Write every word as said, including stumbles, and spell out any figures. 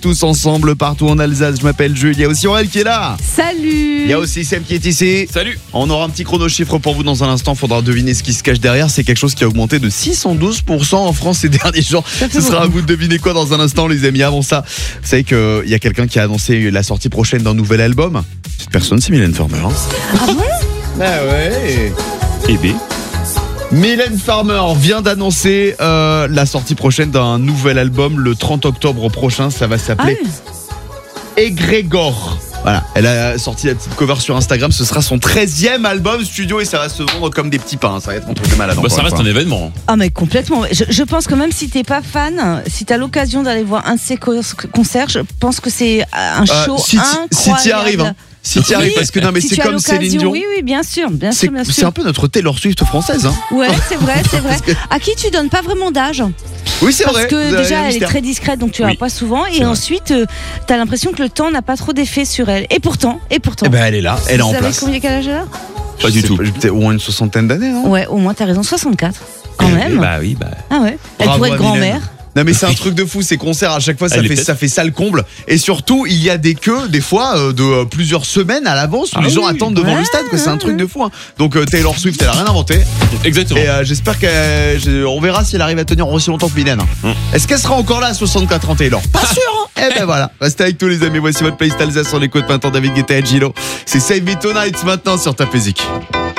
tous ensemble partout en Alsace. Je m'appelle Jules, il y a aussi Aurel qui est là. Salut. Il y a aussi Sam qui est ici. Salut. On aura un petit chrono-chiffre pour vous dans un instant. Faudra deviner ce qui se cache derrière. C'est quelque chose qui a augmenté de six cent douze pour cent en France ces derniers jours. Ce sera à vous de deviner quoi dans un instant, les amis. Avant ça, vous savez qu'il y a quelqu'un qui a annoncé la sortie prochaine d'un nouvel album. Cette personne, c'est Mylène Farmer. Ah bon? Ah ouais. Eh B. Mylène Farmer vient d'annoncer euh, la sortie prochaine d'un nouvel album le trente octobre prochain. Ça va s'appeler Ah oui. Egrégore. Voilà, elle a sorti la petite cover sur Instagram. Ce sera son treizième album studio et ça va se vendre comme des petits pains. Ça va être un truc de malade. Bah, ça reste un événement. Ah mais complètement. Je, je pense que même si t'es pas fan, si t'as l'occasion d'aller voir un de ses co- concerts, je pense que c'est un Euh, show si, incroyable. si t'y arrives, hein. Si t'y arrives, Oui, parce que non, mais si c'est tu as comme Céline l'occasion, Dion. Oui, oui, bien sûr, bien C'est, sûr, bien c'est sûr. un peu notre Taylor Swift française. Hein. Ouais, c'est vrai, c'est vrai. que- À qui tu donnes pas vraiment d'âge? Oui, c'est Parce vrai. que Vous avez déjà, un elle est mystère. très discrète, donc tu la Oui, vois pas souvent. Et c'est vrai. ensuite, euh, t'as l'impression que le temps n'a pas trop d'effet sur elle. Et pourtant, et pourtant. Eh ben, elle est là, elle est Vous en savez place. combien quel âge elle a? Pas Je du sais tout. Peut-être au moins une soixantaine d'années, non? Ouais, au moins t'as raison, soixante-quatre. Quand Eh même. Bah oui, bah. Ah ouais. Elle Bravo pourrait être à Mylène. grand-mère. Non mais c'est un truc de fou, ces concerts à chaque fois ça Elle est fait bête. ça fait ça le comble et surtout il y a des queues des fois euh, de euh, plusieurs semaines à l'avance où Ah les gens oui. attendent devant Ouais, le stade que c'est un ouais, truc ouais. de fou hein. Donc euh, Taylor Swift elle a rien inventé Exactement. et euh, j'espère qu'on verra si elle arrive à tenir aussi longtemps que Mylène. Hum. Est-ce qu'elle sera encore là à soixante-quatre ans Taylor? Pas sûr hein. Eh ben voilà, restez avec tous les amis, voici votre playlist Alsace sur les côtes maintenant David Guetta et Gilo. C'est Save Me Tonight maintenant sur Top Music.